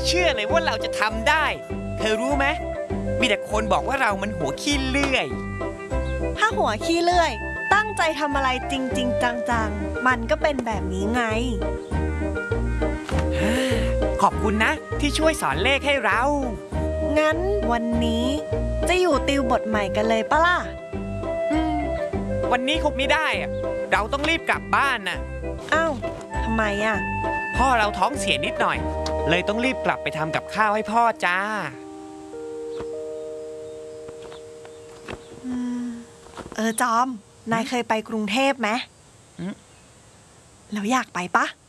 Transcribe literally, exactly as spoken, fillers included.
เชื่อเลยว่าเราจะทำได้เธอรู้ไหมมีแต่คนบอกว่าเรามันหัวขี้เลื่อยถ้าหัวขี้เลื่อยตั้งใจทำอะไรจริงๆจังๆมันก็เป็นแบบนี้ไงขอบคุณนะที่ช่วยสอนเลขให้เรางั้นวันนี้จะอยู่ติวบทใหม่กันเลยปะล่ะวันนี้คงไม่ได้อะเราต้องรีบกลับบ้านน่ะอ้าวทำไมอ่ะพ่อเราท้องเสียนิดหน่อยเลยต้องรีบกลับไปทำกับข้าวให้พ่อจ้าเออจอมนายเคยไปกรุงเทพไหมแล้วอยากไปปะ